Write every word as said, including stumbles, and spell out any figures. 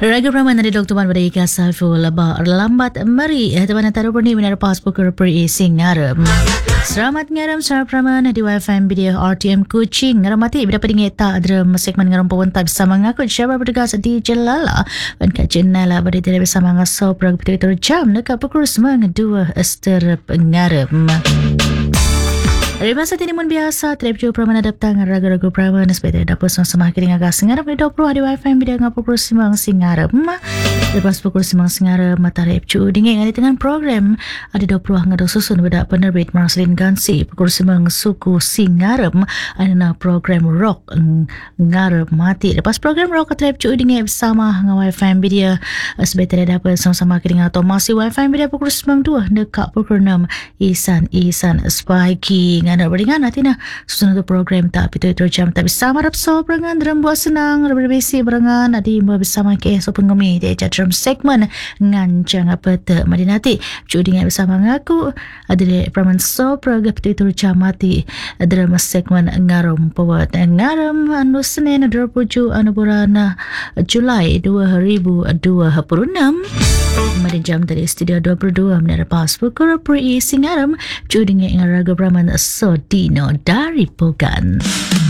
Raga Praman dari Doktor Man pada Ika Saiful Labak lambat mari eh teman antara perni minar paspor kerperi singaram. Selamat ngaram Sarah Praman di W F M Video R T M Kuching. Ngaram mati bila pada ngeta adra segmen ngaram pawontai bersama ngaku siapa bertugas di Jelala dan kat Jenala pada tidak bersama ngaso prag betul jam dekat pukul sembilan dua Esther ngaram. Dari masa ini pun biasa, Trepjo Praman datang ragu-ragu Praman sebagai dapur sama-sama kini agak sengarap di dua puluh hari W F M Bidang pukul sembilan singarap. Lepas pukul sembilan singarap, mata Trepjo dingin di tengah program ada dua puluh hingga susun pada penerbit Marcelin Gansi pukul sembilan suku singarap ada program rock ngarap mati. Lepas program rock Trepjo dingin bersama dengan W F M Bidang sebagai dapur sama-sama kini atau masih W F M Bidang pukul sembilan dua dekat pukul enam Isan Isan Spikey anda beringan nanti nah susun untuk program tak itu itu jam tak bisa marap so berangan dalam buat senang berbesi berangan adi bersama ke so pengumi dia dalam segmen ngancang apa te mari nanti judi dengan bersama ngaku ada di Praman so program itu itu jam mati dalam segmen ngarum pawat ngarum anu Senin dua puluh tujuh anu bulan Julai dua ribu dua puluh enam mari jam dari studio dua puluh dua menara pas pukul pri singaram judi dengan raga Praman so Dino dari Pogan.